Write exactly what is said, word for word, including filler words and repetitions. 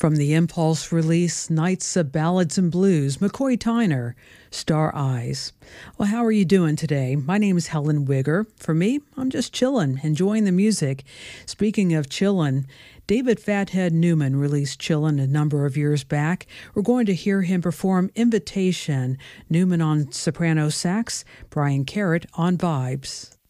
From the Impulse release, Nights of Ballads and Blues, McCoy Tyner, Star Eyes. Well, how are you doing today? My name is Helen Wigger. For me, I'm just chillin', enjoying the music. Speaking of chillin', David Fathead Newman released Chillin' a number of years back. We're going to hear him perform Invitation, Newman on soprano sax, Brian Carrot on vibes.